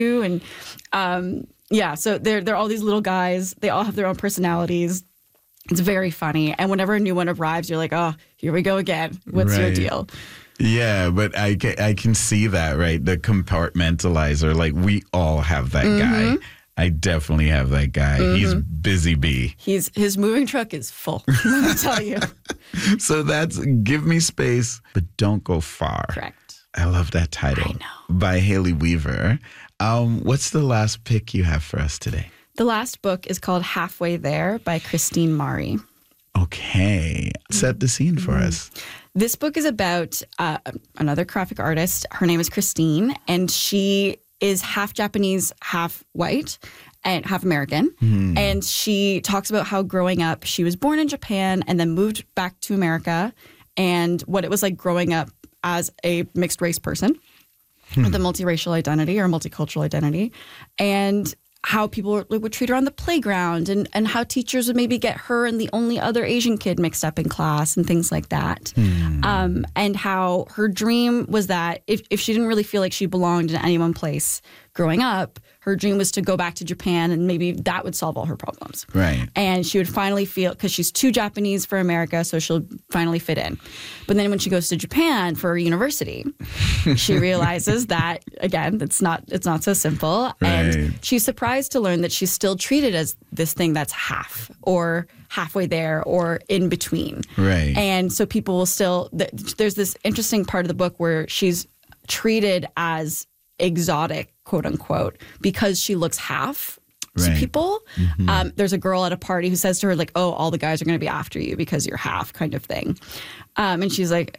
And so they're all these little guys. They all have their own personalities. It's very funny. And whenever a new one arrives, you're like, oh, here we go again. What's your deal? Yeah, but I can see that, right? The compartmentalizer, like we all have that guy. I definitely have that guy. He's busy bee. His moving truck is full, let me tell you. So that's Give Me Space, but Don't Go Far. Correct. I love that title. I know. By Hailey Weaver. What's the last pick you have for us today? The last book is called Halfway There by Christine Mari. Okay. Set the scene for us. This book is about another graphic artist. Her name is Christine, and she is half Japanese, half white, and half American. And she talks about how growing up, she was born in Japan and then moved back to America, and what it was like growing up as a mixed race person with a multiracial identity or multicultural identity, and how people would treat her on the playground, and how teachers would maybe get her and the only other Asian kid mixed up in class and things like that. And how her dream was that if she didn't really feel like she belonged in any one place growing up, her dream was to go back to Japan, and maybe that would solve all her problems. Right. And she would finally feel, because she's too Japanese for America, so she'll finally fit in. But then when she goes to Japan for university, she realizes that, again, it's not so simple. Right. And she's surprised to learn that she's still treated as this thing that's half, or halfway there, or in between. Right. And so people will still, there's this interesting part of the book where she's treated as exotic, quote unquote, because she looks half to people. There's a girl at a party who says to her, like, oh, all the guys are going to be after you because you're half, kind of thing. And she's like,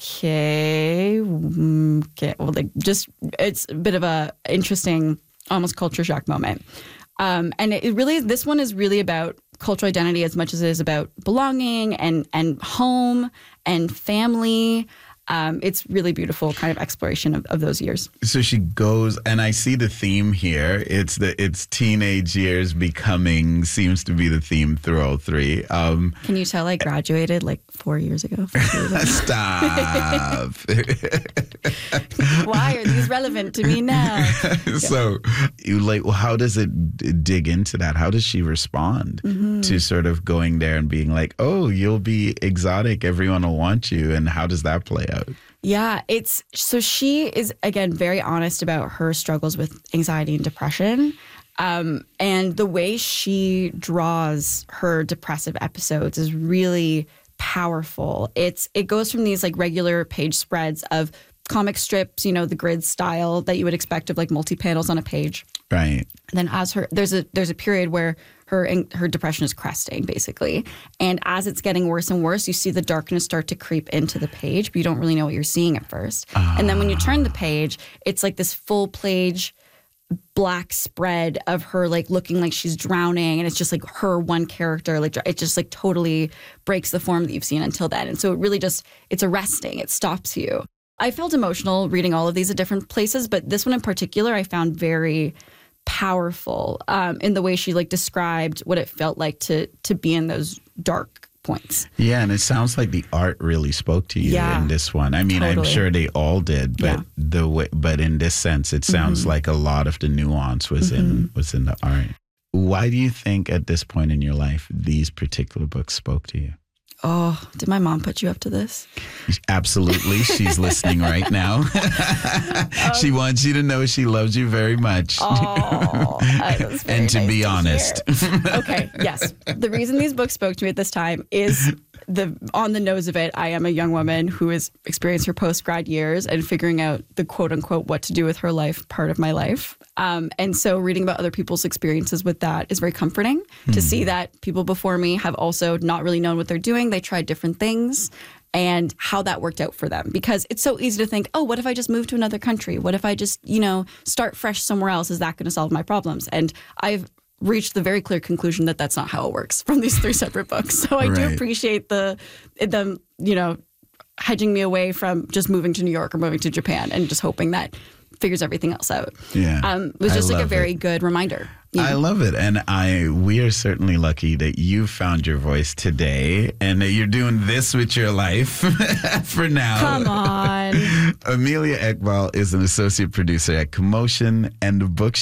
okay. Well, like, just, it's a bit of a interesting, almost culture shock moment. And it really, this one is really about cultural identity as much as it is about belonging and home and family. It's really beautiful kind of exploration of those years. So she goes, and I see the theme here. It's teenage years becoming seems to be the theme through all three. Can you tell I graduated like 4 years ago? Stop. Why are these relevant to me now? So, how does it dig into that? How does she respond to sort of going there and being like, oh, you'll be exotic, everyone will want you, and how does that play out? Yeah, so she is, again, very honest about her struggles with anxiety and depression. And the way she draws her depressive episodes is really powerful. It goes from these like regular page spreads of comic strips, the grid style that you would expect of like multi-panels on a page. Right. And then there's a period where her depression is cresting, basically. And as it's getting worse and worse, you see the darkness start to creep into the page, but you don't really know what you're seeing at first. And then when you turn the page, it's like this full page black spread of her like looking like she's drowning, and it's just like her one character, like it just like totally breaks the form that you've seen until then. And so it really it's arresting. It stops you. I felt emotional reading all of these at different places, but this one in particular I found very powerful in the way she like described what it felt like to be in those dark points. Yeah, and it sounds like the art really spoke to you in this one. I mean, totally. I'm sure they all did, but but in this sense, it sounds like a lot of the nuance was in the art. Why do you think at this point in your life these particular books spoke to you? Oh, did my mom put you up to this? Absolutely. She's listening right now. She wants you to know she loves you very much. Oh, that's very and to nice be honest. Okay, yes. The reason these books spoke to me at this time is on the nose of it, I am a young woman who has experienced her post-grad years and figuring out the quote-unquote what to do with her life part of my life. And so reading about other people's experiences with that is very comforting to see that people before me have also not really known what they're doing. They tried different things and how that worked out for them. Because it's so easy to think, oh, what if I just move to another country? What if I just, start fresh somewhere else? Is that going to solve my problems? And I've reached the very clear conclusion that that's not how it works from these three separate books. So I do appreciate them, hedging me away from just moving to New York or moving to Japan and just hoping that figures everything else out. Yeah. It was just like a very good reminder. I love it. And we are certainly lucky that you found your voice today and that you're doing this with your life for now. Come on. Amelia Ekbal is an associate producer at Commotion and the book